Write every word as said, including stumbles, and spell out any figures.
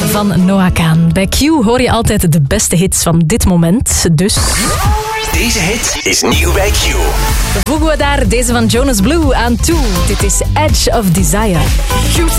van Noah Kahan. Bij Q hoor je altijd de beste hits van dit moment, dus... Deze hit is nieuw bij Q. Voegen we daar deze van Jonas Blue aan toe. Dit is Edge of Desire. Q